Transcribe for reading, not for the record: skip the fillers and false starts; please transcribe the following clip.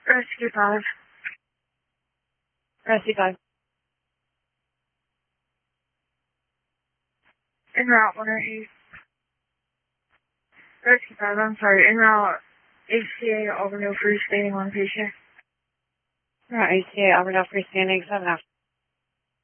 Rescue 5. Rescue 5. En route 108. Rescue 5, I'm sorry. En route HCA Auburn Hill freestanding on patient. Right, ACA, Auburn Hill freestanding, 7 after.